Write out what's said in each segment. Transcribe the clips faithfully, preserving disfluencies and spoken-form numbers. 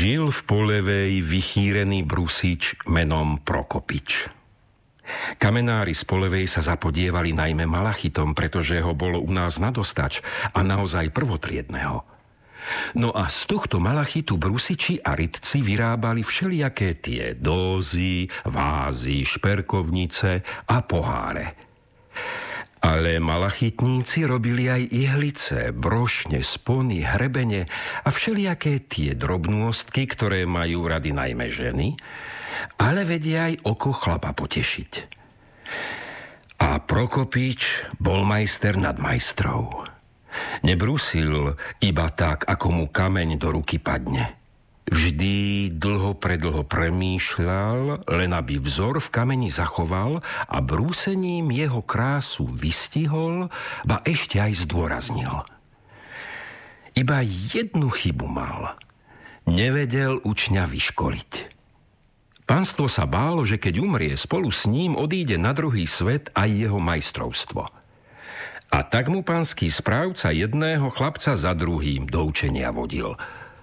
Žil v Polevej vychýrený brusič menom Prokopič. Kamenári z Polevej sa zapodievali najmä malachitom, pretože ho bolo u nás nadostač a naozaj prvotriedného. No a z tohto malachitu brusiči a rytci vyrábali všelijaké tie dózy, vázy, šperkovnice a poháre. Ale malachitníci robili aj ihlice, brošne, spony, hrebene a všelijaké tie drobnôstky, ktoré majú rady najmä ženy, ale vedia aj oko chlapa potešiť. A Prokopič bol majster nad majstrov. Nebrúsil iba tak, ako mu kameň do ruky padne. Vždy dlho predlho premýšľal, len aby vzor v kameni zachoval a brúsením jeho krásu vystihol, ba ešte aj zdôraznil. Iba jednu chybu mal. Nevedel učňa vyškoliť. Panstvo sa bálo, že keď umrie, spolu s ním odíde na druhý svet aj jeho majstrovstvo. A tak mu panský správca jedného chlapca za druhým do učenia vodil.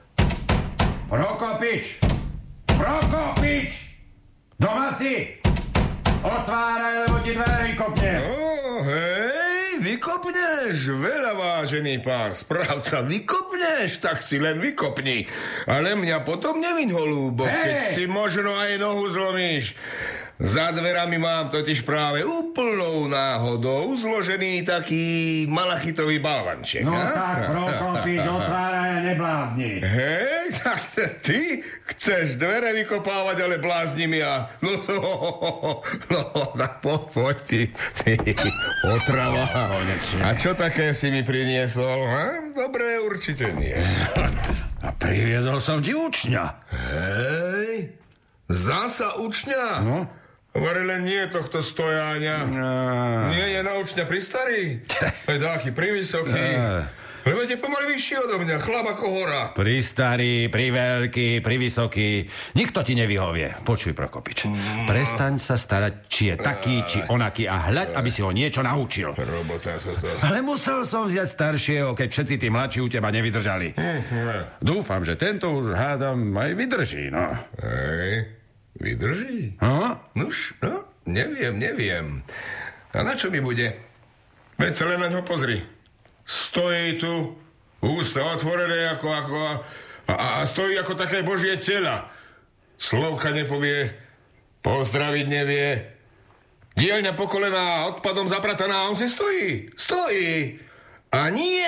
Prokopič! Prokopič! Doma si! Otváraj, lebo ti dvere vykopnem. Oh, hej, vykopneš, veľa vážený pán správca, vykopneš, tak si len vykopni. Ale mňa potom neviň holúbo, hey! Keď si možno aj nohu zlomíš. Za dverami mám totiž práve úplnou náhodou zložený taký malachitový balvanček. No a? Tak, Prokopič, otváraj a neblázni. Hej, tak ty chceš dvere vykopávať, ale bláznim ja. No, no, no tak po, poď ty, ty otrava. A čo také si mi priniesol? Ha? Dobre, určite nie. A priviezol som ti učňa. Hej, zasa učňa? No? Hovorili, nie tohto stojania. No. Nie je na učňa pristarý? Dáchy privysoký. No. Lebo je pomaly vyšší odo mňa, chlap ako hora. Pristarý, priveľký, privysoký. Nikto ti nevyhovie. Počuj, Prokopič. Mm. Prestaň sa starať, či je taký, či onaký a hľaď, aby si ho niečo naučil. Robota sa to... Ale musel som vziať staršieho, keď všetci tí mladší u teba nevydržali. Mm. Dúfam, že tento už hádam aj vydrží, no. Hej. Vydrží? No? Nuž, no, neviem, neviem. A na čo mi bude? Veď sa len na ňo pozri. Stojí tu, ústa otvorené ako, ako a, a stojí ako také božie tela. Slovka nepovie, pozdraviť nevie. Dielňa po kolená, odpadom zaprataná, a on si stojí, stojí. A nie,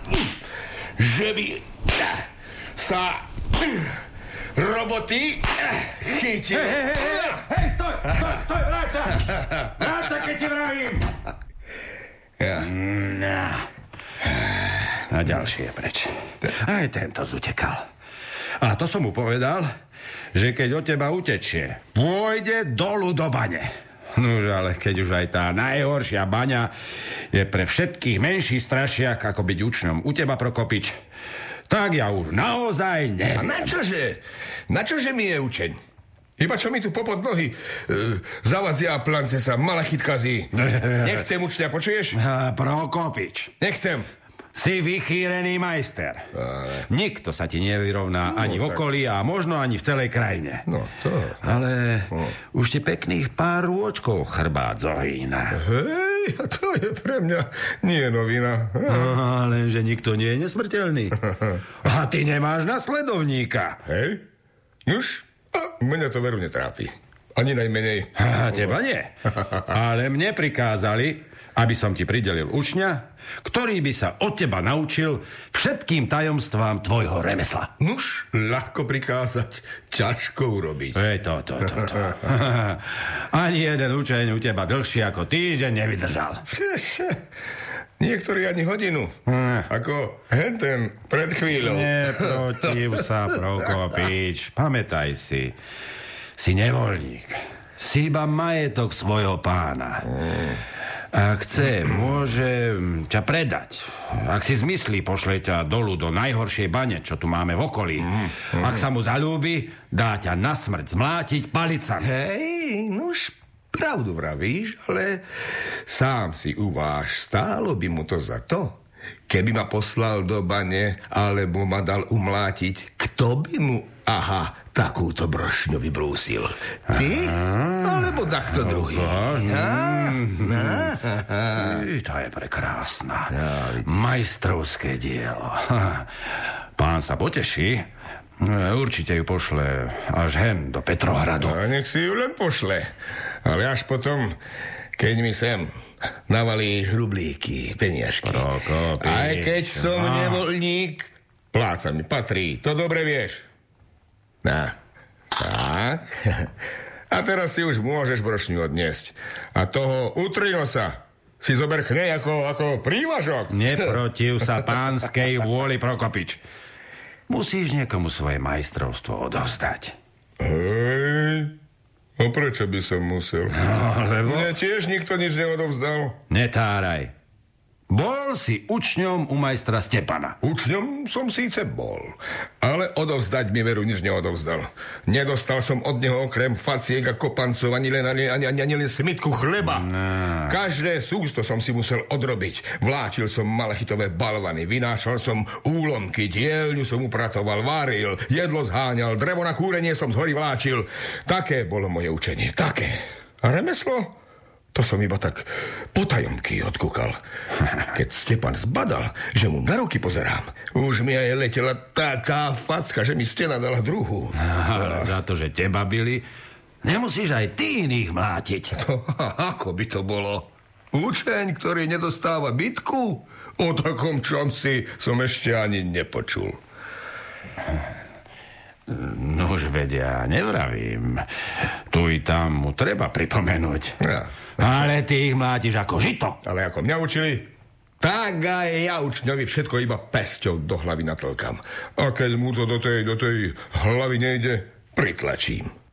že by sa... roboty chytil. Hej, hej, hej, hej, stoj, stoj, stoj, vráť sa! Vráť sa, keď ti vravím! Ja. No. A ďalší je preč. Aj tento zutekal. A to som mu povedal, že keď od teba utečie, pôjde dolu do bane. Nož, ale keď už aj tá najhoršia baňa je pre všetkých menší strašiak, ako byť učňom u teba, Prokopič, tak ja už naozaj neviem. A na čože? Na čože mi je učeň? Iba čo mi tu popod nohy e, zavadzia a plance sa malachit kazí. Nechcem učňa, počuješ? A, Prokopič. Nechcem. Si vychýrený majster. Ale... Nikto sa ti nevyrovná no, ani v okolí tak... a možno ani v celej krajine. No, to... Ale no. Už ti pekných pár rôčkov chrbát zohýna. Hej, a to je pre mňa nie novina. No, lenže nikto nie je nesmrteľný. A ty nemáš nasledovníka. Hej? Nuž, a mňa to veru netrápi. Ani najmenej. A teba nie. Ale mne prikázali, aby som ti pridelil učňa, ktorý by sa od teba naučil všetkým tajomstvám tvojho remesla. Nuž, ľahko prikázať, ťažko urobiť. Hej, to, to, to, to. Ani jeden učeň u teba dlhšie ako týždeň nevydržal. Niektorí ani hodinu. Hm. Ako henten pred chvíľou. Neprotiv sa, Prokopič. Pamätaj si, si nevoľník. Si iba majetok svojho pána. Hm. Ak chce, môže ťa predať. Ak si zmyslí, pošle ťa dolu do najhoršej bane, čo tu máme v okolí. Mm, mm. Ak sa mu zaľúbi, dá ťa na smrť zmlátiť palicami. Hej, nuž, pravdu vravíš, ale sám si uváž, stálo by mu to za to, keby ma poslal do bane, alebo ma dal umlátiť k kto by mu, aha, takúto brošňu vybrúsil? Ty? Alebo takto druhý? To je prekrásna. Majstrovské dielo. Pán sa poteší. Určite ju pošle až hen do Petrohradu. No, nech si ju len pošle. Ale až potom, keď mi sem navalíš rublíky, peniažky. Prokopič. Aj keď som no. nevoľník, pláca mi patrí. To dobre vieš. No. Tak. A teraz si už môžeš brošňu odniesť. A toho utrinosa si zober k nej ako, ako prívažok. Neprotiv sa pánskej vôli, Prokopič. Musíš niekomu svoje majstrovstvo odovzdať. Hej, a prečo by som musel? No, lebo... Mne tiež nikto nič neodovzdal. Netáraj. Bol si učňom u majstra Stepana. Učňom som síce bol, ale odovzdať mi veru nič neodovzdal. Nedostal som od neho okrem faciek a kopancov ani len, ani, ani, ani, ani len smitku chleba. No. Každé sústo som si musel odrobiť. Vláčil som malachitové balvany, vynášal som úlomky, dielňu som upratoval, varil, jedlo zháňal, drevo na kúrenie som z hory vláčil. Také bolo moje učenie, také. A remeslo? To som iba tak potajomky odkúkal. Keď Stepan zbadal, že mu na ruky pozerám, už mi aj letela taká facka, že mi stena dala druhú. Ale za to, že teba bili, nemusíš aj ty iných mlátiť. To, ako by to bolo? Učeň, ktorý nedostáva bitku? O takom čomsi som ešte ani nepočul. No už vedia, nevravím. Tu i tam mu treba pripomenúť. Ja. Ale ty ich mlátiš ako žito. Ale ako mňa učili, tak aj ja učňovi všetko iba pesťou do hlavy natlkam. A keď mu to do tej, do tej hlavy nejde, pritlačím.